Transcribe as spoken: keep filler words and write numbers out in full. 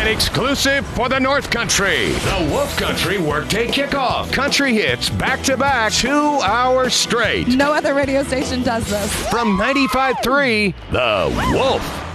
exclusive for the North Country. The Wolf Country Workday Kickoff. Country hits back-to-back, two hours straight. No other radio station does this. From ninety-five point three, The Wolf.